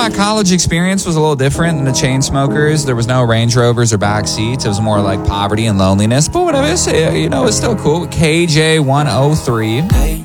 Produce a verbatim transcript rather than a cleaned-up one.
my college experience was a little different than the chain smokers. There was no Range Rovers or back seats. It was more like poverty and loneliness. But whatever, it's, you know, it's still cool. K J one oh three.